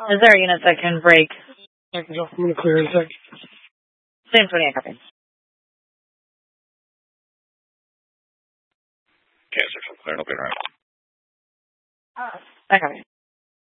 Is there a unit that can break? I can go. I'm going to clear in a sec. Same 28 copy. Cancer from clear, no good, right? I copy.